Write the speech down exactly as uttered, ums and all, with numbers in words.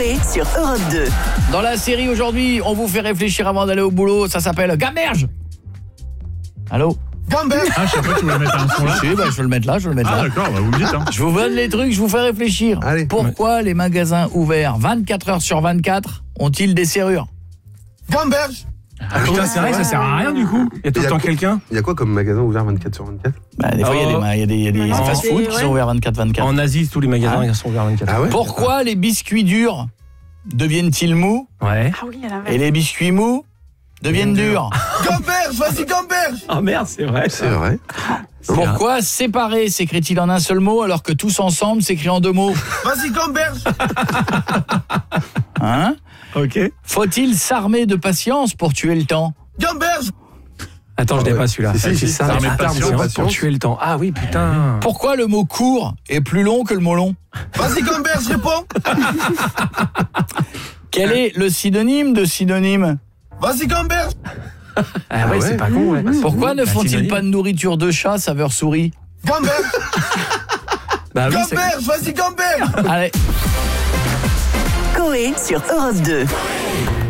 Coé sur Europe deux. Dans la série aujourd'hui, on vous fait réfléchir avant d'aller au boulot. Ça s'appelle Gamberge. Allô? Gamberge. Ah, je sais pas, tu voulais mettre un son là. Si, bah, je vais le mettre là, je vais le mettre Ah là. d'accord, bah, vous me dites hein. Je vous donne les trucs, je vous fais réfléchir. Allez. Pourquoi les magasins ouverts vingt-quatre heures sur vingt-quatre ont-ils des serrures? Gamberge. Ah putain, c'est vrai, ça sert à rien du coup. Il y a tout Il y le a temps quoi quelqu'un. Il y a quoi comme magasin ouvert vingt-quatre sur vingt-quatre? Bah, des fois, il Oh. y a des, il y a des, il y a des Non, fast-food c'est- qui ouais. sont ouverts vingt-quatre vingt-quatre. En Asie, tous les magasins Ah. ils sont ouverts vingt-quatre. Ah ouais? Pourquoi les biscuits durs deviennent-ils mous Ouais. Ah oui, à et l'inverse. les biscuits mous deviennent durs? Gamberge, vas-y Gamberge. Oh merde, c'est vrai. C'est vrai. Pourquoi séparer s'écrit-il en un seul mot alors que tous ensemble s'écrit en deux mots? Vas-y Gamberge. Hein? Ok. Faut-il s'armer de patience pour tuer le temps? Gamberge. Attends, je n'ai pas celui-là. Si, si, C'est si, ça, ça mais remet attends, patience, c'est pour patience. tuer le temps. Ah oui, putain. Pourquoi le mot court est plus long que le mot long? Vas-y Gamberge, réponds. Quel est le synonyme de synonyme? Vas-y Gamberge. Ah ouais, ouais. c'est pas con. Ouais. Pourquoi ne Bah, font-ils synonyme. pas de nourriture de chat saveur souris? Gamberge. Bah oui, c'est- Gamberge, vas-y Gamberge. Allez. Coé sur Europe deux.